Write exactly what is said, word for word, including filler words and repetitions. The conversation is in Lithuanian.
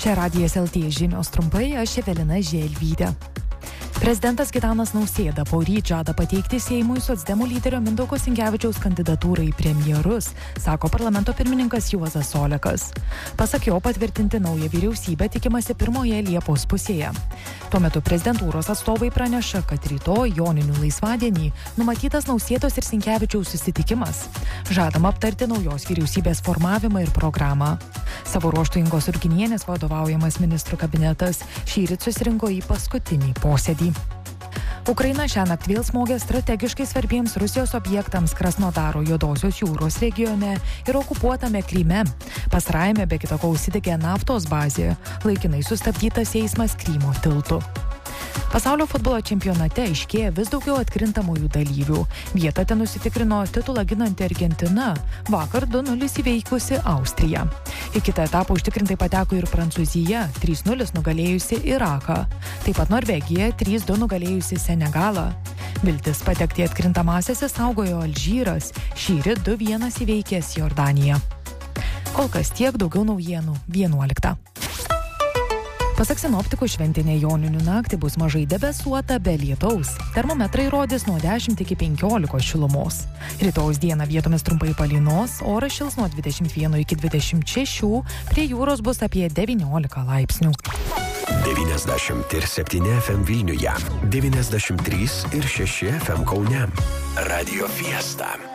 Čia Radijas L T žinios trumpai, aš Evelina Želvytė. Prezidentas Gitanas Nausėda poryt žada pateikti Seimui socdemų lyderio Mindaugo Sinkevičiaus kandidatūrą į premjerus, sako parlamento pirmininkas Juozas Olekas. Pasak jo, patvirtinti naują vyriausybę tikimasi pirmoje Liepos pusėje. Tuo metu prezidentūros atstovai praneša, kad rytoj Joninių laisvadienį numatytas Nausėdos ir Sinkevičiaus susitikimas. Žadama aptarti naujos vyriausybės formavimą ir programą. Savo ruožtu Ingos Ruginienės vadovaujamas ministrų kabinetas šįryt susirinko į paskutinį posėdį. Ukraina šiąnakt vėl smogė strategiškai svarbiems Rusijos objektams Krasnodaro Juodosios jūros regione ir okupuotame Kryme. Pastarajame be kita ko užsidegė naftos bazė, laikinai sustabdytas eismas Krymo tiltu. Pasaulio futbolo čempionate aiškėja vis daugiau atkrintamųjų dalyvių. Vietą ten nusitikrino titulą ginanti Argentina, vakar du nulis įveikusi Austriją. Į kitą etapą užtikrintai pateko ir Prancūzija, trys nulis nugalėjusi Iraką. Taip pat Norvegija, trys du nugalėjusi Senegalą. Viltis patekti į atkrintamąsias išsaugojo Alžyras, šįryt du vienas įveikęs Jordaniją. Kol kas tiek, daugiau naujienų vienuoliktą. Pasak sinoptikų, šventinė Joninių naktį bus mažai debesuota be lietaus. Termometrai rodys nuo dešimt iki penkiolikos šilumos. Rytojaus dieną vietomis trumpai palynos, oras šils nuo dvidešimt vieno iki dvidešimt šešių, prie jūros bus apie devyniolika laipsnių. devyniasdešimt septyni F M Vilniuje, devyniasdešimt trys ir šeši F M Kaune. Radio Fiesta.